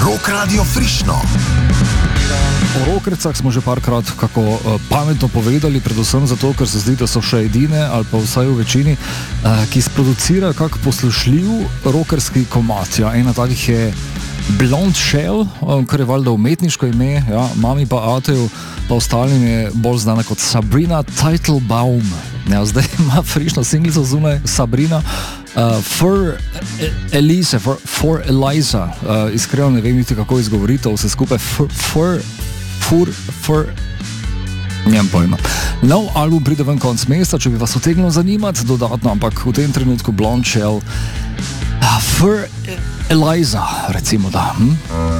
Rock Radio Frišno. O rokercah smo že parkrat kako pametno povedali, predvsem zato, ker se zdi, da so še edine, ali pa vsaj v večini, ki sproducirajo kak poslušljiv rokerski komad. Ja, ena takih je Blonde Shell, kar je valjda umetniško ime, ja, mami pa Ateju, pa ostalim je bolj znana kot Sabrina Teitelbaum. Ja, zdaj ima frišno singlico zunaj Sabrina. For Eliza, iskreno ne vem niti kako izgovorite vse skupaj, njem pojma. Nov album pride ven konc meseca, če bi vas utegnilo zanimati dodatno, ampak v tem trenutku Blonde Shell, For Eliza, recimo da.